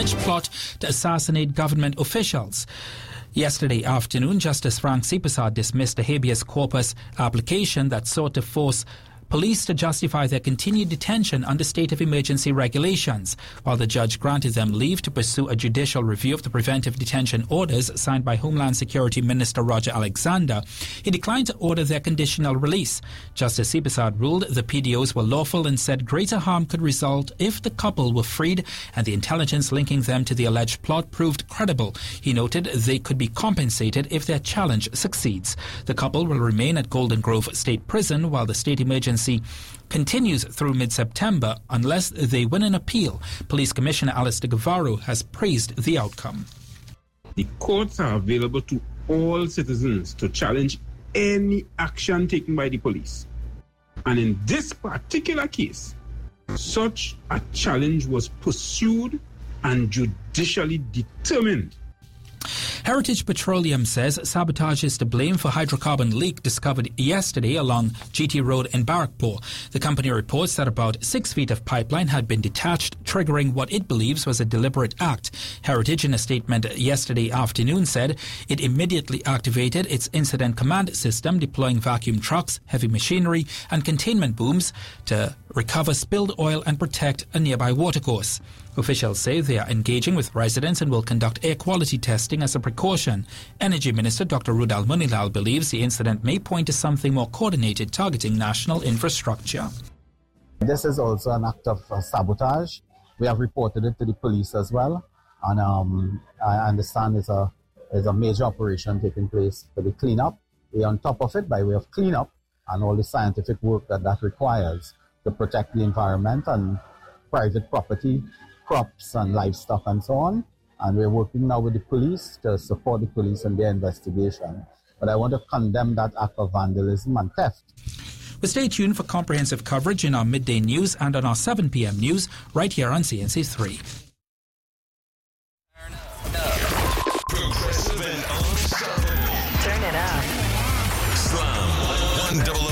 alleged plot to assassinate government officials. Yesterday afternoon, Justice Frank Sipasad dismissed a habeas corpus application that sought to force police to justify their continued detention under state of emergency regulations, while the judge granted them leave to pursue a judicial review of the preventive detention orders signed by Homeland Security Minister Roger Alexander. He declined to order their conditional release. Justice Sipasad ruled the PDOs were lawful and said greater harm could result if the couple were freed and the intelligence linking them to the alleged plot proved credible. He noted they could be compensated if their challenge succeeds. The couple will remain at Golden Grove State Prison while the state emergency continues through mid-September unless they win an appeal. Police Commissioner Alistair Guevara has praised the outcome. The courts are available to all citizens to challenge any action taken by the police. And in this particular case, such a challenge was pursued and judicially determined. Heritage Petroleum says sabotage is to blame for hydrocarbon leak discovered yesterday along GT Road in Barrackpore. The company reports that about 6 feet of pipeline had been detached, triggering what it believes was a deliberate act. Heritage, in a statement yesterday afternoon, said it immediately activated its incident command system, deploying vacuum trucks, heavy machinery and containment booms to recover spilled oil and protect a nearby watercourse. Officials say they are engaging with residents and will conduct air quality testing as a precaution. Energy Minister Dr. Rudal Munilal believes the incident may point to something more coordinated targeting national infrastructure. This is also an act of sabotage. We have reported it to the police as well. And I understand it's a major operation taking place for the cleanup. We're on top of it by way of cleanup and all the scientific work that requires to protect the environment and private property, crops and livestock and so on. And we're working now with the police to support the police in their investigation. But I want to condemn that act of vandalism and theft. But stay tuned for comprehensive coverage in our midday news and on our 7 p.m. news right here on CNC3. Progressive and unstoppable. Turn it up. Slam 100.